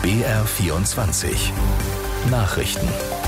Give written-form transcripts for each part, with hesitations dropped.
BR24 Nachrichten.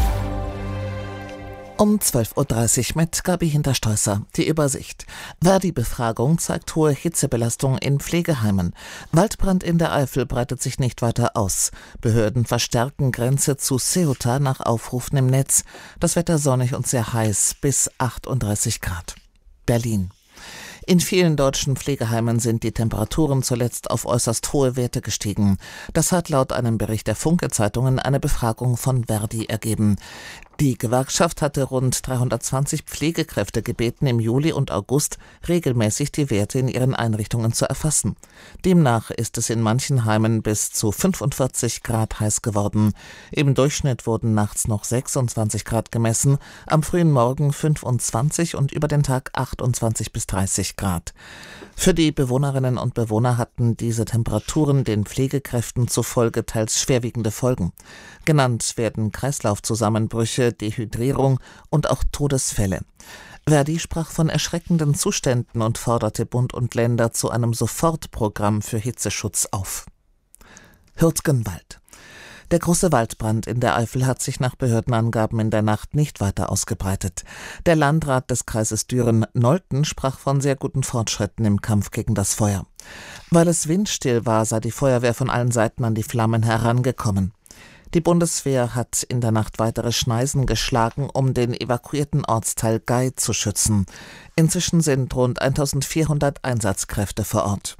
Um 12.30 Uhr mit Gabi Hinterstoesser. Die Übersicht. Verdi-Befragung zeigt hohe Hitzebelastung in Pflegeheimen. Waldbrand in der Eifel breitet sich nicht weiter aus. Behörden verstärken Grenze zu Ceuta nach Aufrufen im Netz. Das Wetter sonnig und sehr heiß, bis 38 Grad. Berlin. In vielen deutschen Pflegeheimen sind die Temperaturen zuletzt auf äußerst hohe Werte gestiegen. Das hat laut einem Bericht der Funke-Zeitungen eine Befragung von Verdi ergeben. Die Gewerkschaft hatte rund 320 Pflegekräfte gebeten, im Juli und August regelmäßig die Werte in ihren Einrichtungen zu erfassen. Demnach ist es in manchen Heimen bis zu 45 Grad heiß geworden. Im Durchschnitt wurden nachts noch 26 Grad gemessen, am frühen Morgen 25 und über den Tag 28 bis 30 Grad. Für die Bewohnerinnen und Bewohner hatten diese Temperaturen den Pflegekräften zufolge teils schwerwiegende Folgen. Genannt werden Kreislaufzusammenbrüche, Dehydrierung und auch Todesfälle. Verdi sprach von erschreckenden Zuständen und forderte Bund und Länder zu einem Sofortprogramm für Hitzeschutz auf. Hürtgenwald. Der große Waldbrand in der Eifel hat sich nach Behördenangaben in der Nacht nicht weiter ausgebreitet. Der Landrat des Kreises Düren-Nolten sprach von sehr guten Fortschritten im Kampf gegen das Feuer. Weil es windstill war, sei die Feuerwehr von allen Seiten an die Flammen herangekommen. Die Bundeswehr hat in der Nacht weitere Schneisen geschlagen, um den evakuierten Ortsteil Gay zu schützen. Inzwischen sind rund 1400 Einsatzkräfte vor Ort.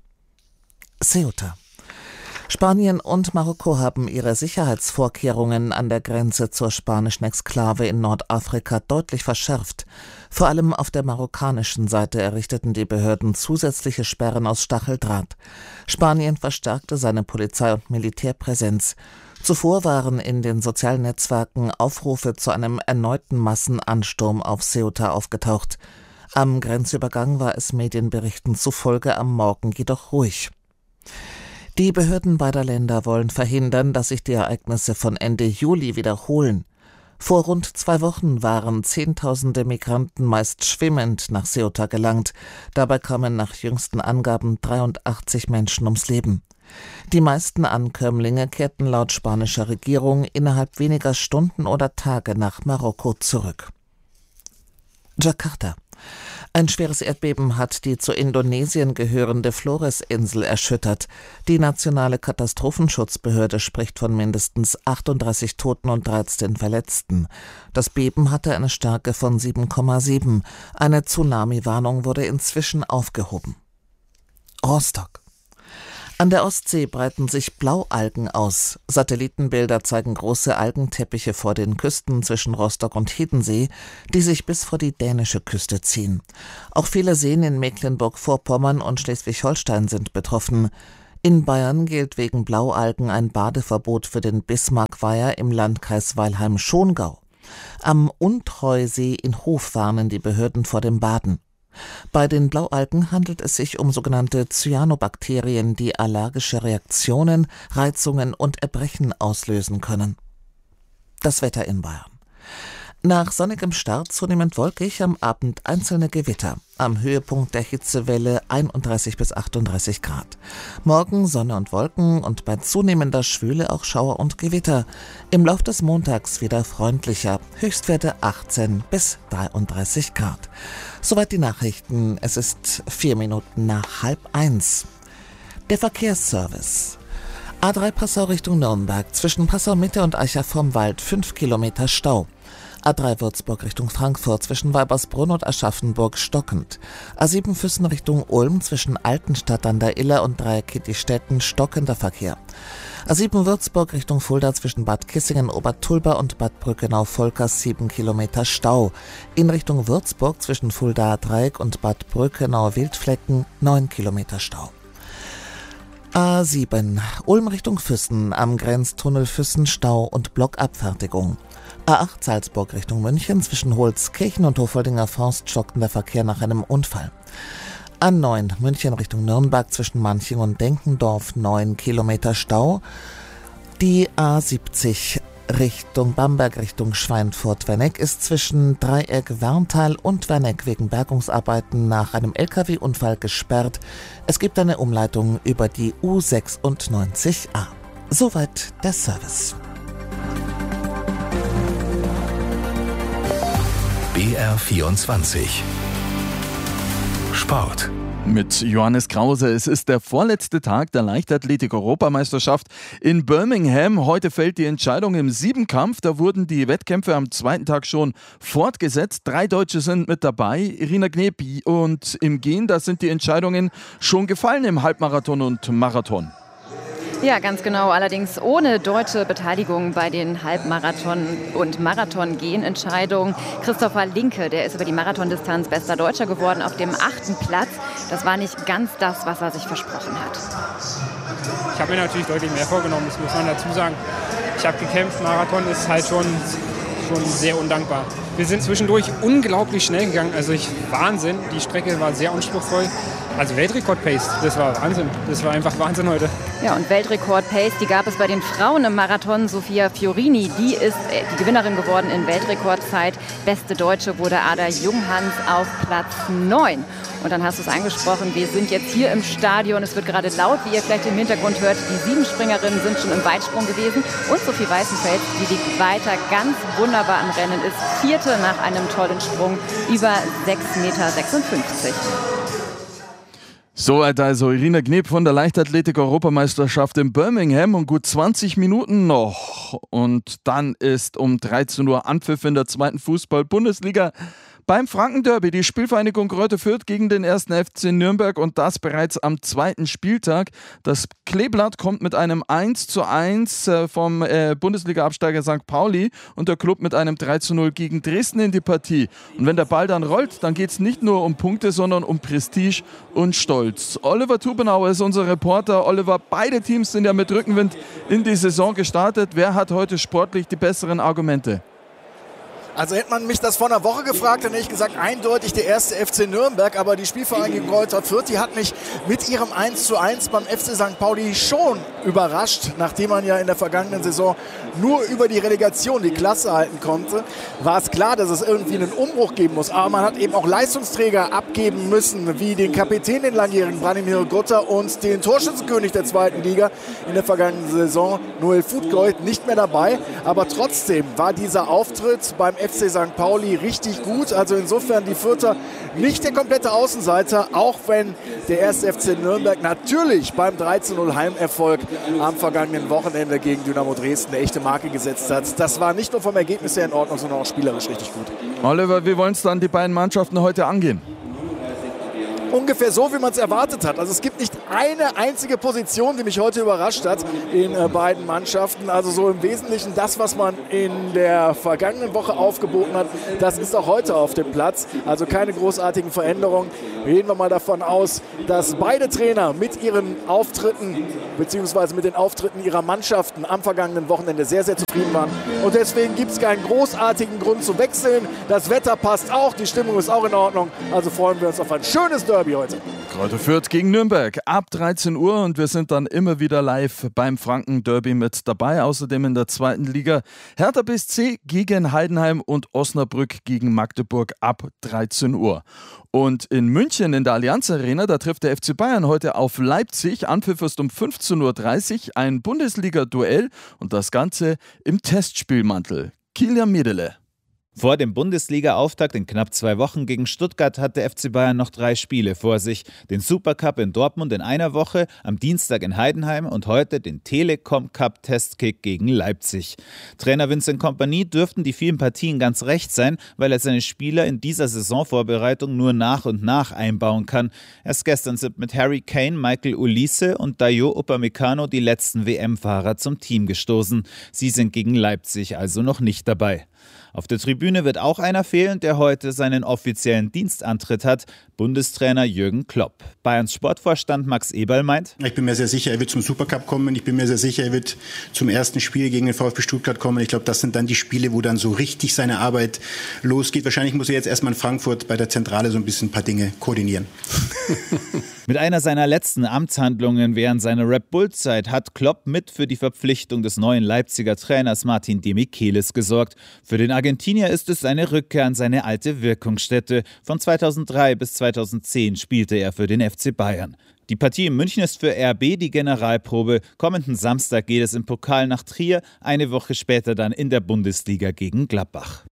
Ceuta. Spanien und Marokko haben ihre Sicherheitsvorkehrungen an der Grenze zur spanischen Exklave in Nordafrika deutlich verschärft. Vor allem auf der marokkanischen Seite errichteten die Behörden zusätzliche Sperren aus Stacheldraht. Spanien verstärkte seine Polizei- und Militärpräsenz. Zuvor waren in den sozialen Netzwerken Aufrufe zu einem erneuten Massenansturm auf Ceuta aufgetaucht. Am Grenzübergang war es Medienberichten zufolge am Morgen jedoch ruhig. Die Behörden beider Länder wollen verhindern, dass sich die Ereignisse von Ende Juli wiederholen. Vor rund 2 Wochen waren Zehntausende Migranten meist schwimmend nach Ceuta gelangt. Dabei kamen nach jüngsten Angaben 83 Menschen ums Leben. Die meisten Ankömmlinge kehrten laut spanischer Regierung innerhalb weniger Stunden oder Tage nach Marokko zurück. Jakarta. Ein schweres Erdbeben hat die zu Indonesien gehörende Flores-Insel erschüttert. Die nationale Katastrophenschutzbehörde spricht von mindestens 38 Toten und 13 Verletzten. Das Beben hatte eine Stärke von 7,7. Eine Tsunami-Warnung wurde inzwischen aufgehoben. Rostock. An der Ostsee breiten sich Blaualgen aus. Satellitenbilder zeigen große Algenteppiche vor den Küsten zwischen Rostock und Hiddensee, die sich bis vor die dänische Küste ziehen. Auch viele Seen in Mecklenburg-Vorpommern und Schleswig-Holstein sind betroffen. In Bayern gilt wegen Blaualgen ein Badeverbot für den Bismarckweiher im Landkreis Weilheim-Schongau. Am Untreusee in Hof warnen die Behörden vor dem Baden. Bei den Blaualgen handelt es sich um sogenannte Cyanobakterien, die allergische Reaktionen, Reizungen und Erbrechen auslösen können. Das Wetter in Bayern. Nach sonnigem Start zunehmend wolkig, am Abend einzelne Gewitter. Am Höhepunkt der Hitzewelle 31 bis 38 Grad. Morgen Sonne und Wolken und bei zunehmender Schwüle auch Schauer und Gewitter. Im Lauf des Montags wieder freundlicher. Höchstwerte 18 bis 33 Grad. Soweit die Nachrichten. Es ist 4 Minuten nach 12:30. Der Verkehrsservice. A3 Passau Richtung Nürnberg. Zwischen Passau Mitte und Eicher vom Wald 5 Kilometer Stau. A3 Würzburg Richtung Frankfurt zwischen Weibersbrunn und Aschaffenburg stockend. A7 Füssen Richtung Ulm zwischen Altenstadt an der Iller und Dreieckigstetten stockender Verkehr. A7 Würzburg Richtung Fulda zwischen Bad Kissingen, Obertulba und Bad Brückenau-Volkers 7 Kilometer Stau. In Richtung Würzburg zwischen Fulda Dreieck und Bad Brückenau-Wildflecken 9 Kilometer Stau. A7 Ulm Richtung Füssen, am Grenztunnel Füssen Stau und Blockabfertigung. A8 Salzburg Richtung München, zwischen Holzkirchen und Hofoldinger Forst stockender Verkehr nach einem Unfall. A9 München Richtung Nürnberg, zwischen Manching und Denkendorf 9 Kilometer Stau. Die A70 Richtung Bamberg, Richtung Schweinfurt-Werneck ist zwischen Dreieck Werntal und Werneck wegen Bergungsarbeiten nach einem LKW-Unfall gesperrt. Es gibt eine Umleitung über die U96A. Soweit der Service. BR24 Sport. Mit Johannes Krause. Es ist der vorletzte Tag der Leichtathletik-Europameisterschaft in Birmingham. Heute fällt die Entscheidung im Siebenkampf. Da wurden die Wettkämpfe am zweiten Tag schon fortgesetzt. 3 Deutsche sind mit dabei. Irina Knep, und im Gehen, da sind die Entscheidungen schon gefallen im Halbmarathon und Marathon. Ja, ganz genau. Allerdings ohne deutsche Beteiligung bei den Halbmarathon- und Marathon-Gehen-Entscheidungen. Christopher Linke, der ist über die Marathondistanz bester Deutscher geworden auf dem 8. Platz. Das war nicht ganz das, was er sich versprochen hat. Ich habe mir natürlich deutlich mehr vorgenommen, das muss man dazu sagen. Ich habe gekämpft, Marathon ist halt schon sehr undankbar. Wir sind zwischendurch unglaublich schnell gegangen, also Wahnsinn. Die Strecke war sehr anspruchsvoll. Also Weltrekord-Pace, das war Wahnsinn. Das war einfach Wahnsinn heute. Ja, und Weltrekord-Pace, die gab es bei den Frauen im Marathon. Sophia Fiorini, die ist die Gewinnerin geworden in Weltrekordzeit. Beste Deutsche wurde Ada Junghans auf Platz 9. Und dann hast du es angesprochen, wir sind jetzt hier im Stadion. Es wird gerade laut, wie ihr vielleicht im Hintergrund hört. Die 7 Springerinnen sind schon im Weitsprung gewesen. Und Sophie Weißenfeld, die liegt weiter ganz wunderbar am Rennen, ist 4. nach einem tollen Sprung über 6,56 Meter. Soweit also Irina Knep von der Leichtathletik-Europameisterschaft in Birmingham, und gut 20 Minuten noch. Und dann ist um 13 Uhr Anpfiff in der 2. Fußball-Bundesliga. Beim Franken-Derby, die Spielvereinigung Greuther Fürth gegen den 1. FC Nürnberg, und das bereits am 2. Spieltag. Das Kleeblatt kommt mit einem 1:1 vom Bundesliga-Absteiger St. Pauli und der Club mit einem 3:0 gegen Dresden in die Partie. Und wenn der Ball dann rollt, dann geht es nicht nur um Punkte, sondern um Prestige und Stolz. Oliver Tubenauer ist unser Reporter. Oliver, beide Teams sind ja mit Rückenwind in die Saison gestartet. Wer hat heute sportlich die besseren Argumente? Also hätte man mich das vor einer Woche gefragt, dann hätte ich gesagt, eindeutig der 1. FC Nürnberg. Aber die Spielvereinigung Greuther Fürth, die hat mich mit ihrem 1:1 beim FC St. Pauli schon überrascht. Nachdem man ja in der vergangenen Saison nur über die Relegation die Klasse halten konnte, war es klar, dass es irgendwie einen Umbruch geben muss. Aber man hat eben auch Leistungsträger abgeben müssen, wie den Kapitän, den langjährigen Branimir Gutter, und den Torschützenkönig der 2. Liga in der vergangenen Saison, Noel Futgold, nicht mehr dabei. Aber trotzdem war dieser Auftritt beim FC St. Pauli richtig gut. Also insofern die Fürther nicht der komplette Außenseiter, auch wenn der 1. FC Nürnberg natürlich beim 3:0 Heimerfolg am vergangenen Wochenende gegen Dynamo Dresden eine echte Marke gesetzt hat. Das war nicht nur vom Ergebnis her in Ordnung, sondern auch spielerisch richtig gut. Oliver, wie wollen es dann die beiden Mannschaften heute angehen? Ungefähr so, wie man es erwartet hat. Also es gibt nicht eine einzige Position, die mich heute überrascht hat in beiden Mannschaften. Also so im Wesentlichen das, was man in der vergangenen Woche aufgeboten hat, das ist auch heute auf dem Platz. Also keine großartigen Veränderungen. Gehen wir mal davon aus, dass beide Trainer mit ihren Auftritten bzw. mit den Auftritten ihrer Mannschaften am vergangenen Wochenende sehr, sehr zufrieden waren. Und deswegen gibt es keinen großartigen Grund zu wechseln. Das Wetter passt auch, die Stimmung ist auch in Ordnung. Also freuen wir uns auf ein schönes Derby heute. Greuther Fürth gegen Nürnberg ab 13 Uhr, und wir sind dann immer wieder live beim Franken-Derby mit dabei. Außerdem in der 2. Liga Hertha BSC gegen Heidenheim und Osnabrück gegen Magdeburg ab 13 Uhr. Und in München in der Allianz Arena, da trifft der FC Bayern heute auf Leipzig. Anpfiff ist um 15:30 Uhr, ein Bundesliga-Duell, und das Ganze im Testspielmantel. Kilian Miedele. Vor dem Bundesliga-Auftakt in knapp 2 Wochen gegen Stuttgart hat der FC Bayern noch 3 Spiele vor sich. Den Supercup in Dortmund in einer Woche, am Dienstag in Heidenheim und heute den Telekom-Cup-Testkick gegen Leipzig. Trainer Vincent Kompany dürften die vielen Partien ganz recht sein, weil er seine Spieler in dieser Saisonvorbereitung nur nach und nach einbauen kann. Erst gestern sind mit Harry Kane, Michael Olise und Dayot Upamecano die letzten WM-Fahrer zum Team gestoßen. Sie sind gegen Leipzig also noch nicht dabei. Auf der Tribüne wird auch einer fehlen, der heute seinen offiziellen Dienstantritt hat, Bundestrainer Jürgen Klopp. Bayerns Sportvorstand Max Eberl meint: Ich bin mir sehr sicher, er wird zum Supercup kommen. Ich bin mir sehr sicher, er wird zum ersten Spiel gegen den VfB Stuttgart kommen. Ich glaube, das sind dann die Spiele, wo dann so richtig seine Arbeit losgeht. Wahrscheinlich muss er jetzt erstmal in Frankfurt bei der Zentrale so ein bisschen ein paar Dinge koordinieren. Mit einer seiner letzten Amtshandlungen während seiner Red Bull-Zeit hat Klopp mit für die Verpflichtung des neuen Leipziger Trainers Martin de Michelis gesorgt. Für den Argentinier ist es eine Rückkehr an seine alte Wirkungsstätte. Von 2003 bis 2010 spielte er für den FC Bayern. Die Partie in München ist für RB die Generalprobe. Kommenden Samstag geht es im Pokal nach Trier, eine Woche später dann in der Bundesliga gegen Gladbach.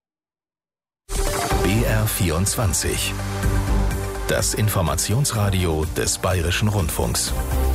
BR24. Das Informationsradio des Bayerischen Rundfunks.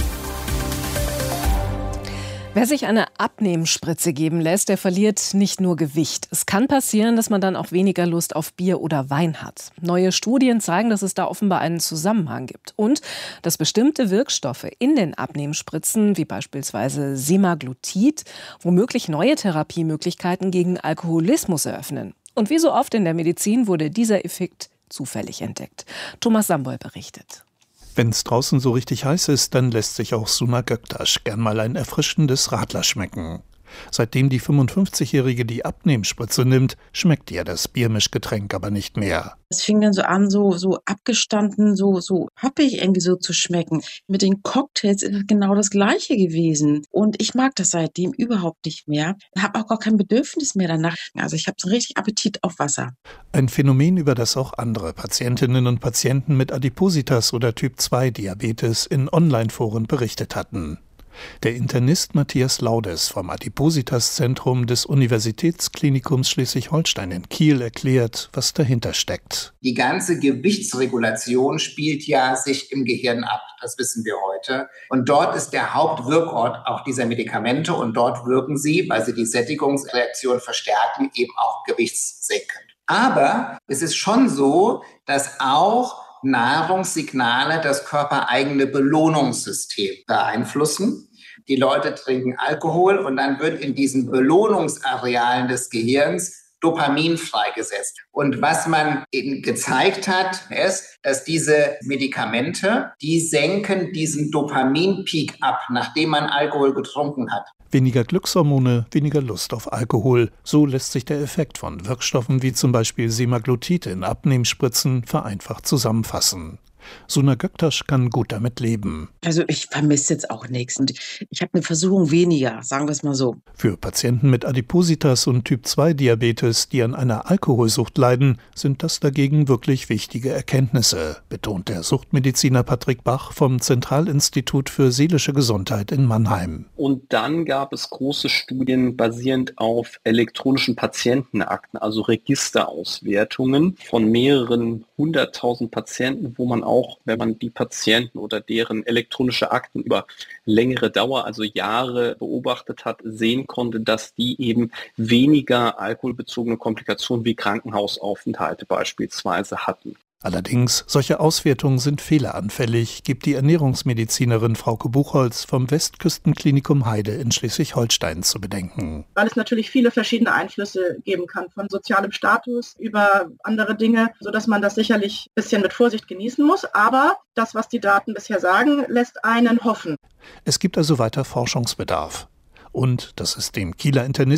Wer sich eine Abnehmspritze geben lässt, der verliert nicht nur Gewicht. Es kann passieren, dass man dann auch weniger Lust auf Bier oder Wein hat. Neue Studien zeigen, dass es da offenbar einen Zusammenhang gibt. Und dass bestimmte Wirkstoffe in den Abnehmspritzen, wie beispielsweise Semaglutid, womöglich neue Therapiemöglichkeiten gegen Alkoholismus eröffnen. Und wie so oft in der Medizin wurde dieser Effekt zufällig entdeckt. Thomas Sambol berichtet. Wenn es draußen so richtig heiß ist, dann lässt sich auch Suna Göktaş gern mal ein erfrischendes Radler schmecken. Seitdem die 55-Jährige die Abnehmspritze nimmt, schmeckt ihr das Biermischgetränk aber nicht mehr. Es fing dann so an, so abgestanden, so hoppig irgendwie so zu schmecken. Mit den Cocktails ist es genau das Gleiche gewesen. Und ich mag das seitdem überhaupt nicht mehr. Ich habe auch gar kein Bedürfnis mehr danach. Also ich habe so richtig Appetit auf Wasser. Ein Phänomen, über das auch andere Patientinnen und Patienten mit Adipositas oder Typ-2-Diabetes in Online-Foren berichtet hatten. Der Internist Matthias Laudes vom Adipositas-Zentrum des Universitätsklinikums Schleswig-Holstein in Kiel erklärt, was dahinter steckt. Die ganze Gewichtsregulation spielt ja sich im Gehirn ab, das wissen wir heute. Und dort ist der Hauptwirkort auch dieser Medikamente und dort wirken sie, weil sie die Sättigungsreaktion verstärken, eben auch gewichtssenkend. Aber es ist schon so, dass auch Nahrungssignale das körpereigene Belohnungssystem beeinflussen. Die Leute trinken Alkohol und dann wird in diesen Belohnungsarealen des Gehirns Dopamin freigesetzt. Und was man eben gezeigt hat, ist, dass diese Medikamente, die senken diesen Dopaminpeak ab, nachdem man Alkohol getrunken hat. Weniger Glückshormone, weniger Lust auf Alkohol. So lässt sich der Effekt von Wirkstoffen wie zum Beispiel Semaglutid in Abnehmspritzen vereinfacht zusammenfassen. Suna Göktaş kann gut damit leben. Also ich vermisse jetzt auch nichts. Und ich habe eine Versuchung weniger, sagen wir es mal so. Für Patienten mit Adipositas und Typ-2-Diabetes, die an einer Alkoholsucht leiden, sind das dagegen wirklich wichtige Erkenntnisse, betont der Suchtmediziner Patrick Bach vom Zentralinstitut für seelische Gesundheit in Mannheim. Und dann gab es große Studien basierend auf elektronischen Patientenakten, also Registerauswertungen von mehreren 100.000 Patienten, wo man auch, wenn man die Patienten oder deren elektronische Akten über längere Dauer, also Jahre beobachtet hat, sehen konnte, dass die eben weniger alkoholbezogene Komplikationen wie Krankenhausaufenthalte beispielsweise hatten. Allerdings, solche Auswertungen sind fehleranfällig, gibt die Ernährungsmedizinerin Frauke Buchholz vom Westküstenklinikum Heide in Schleswig-Holstein zu bedenken. Weil es natürlich viele verschiedene Einflüsse geben kann, von sozialem Status über andere Dinge, sodass man das sicherlich ein bisschen mit Vorsicht genießen muss. Aber das, was die Daten bisher sagen, lässt einen hoffen. Es gibt also weiter Forschungsbedarf. Und, das ist dem Kieler Internisten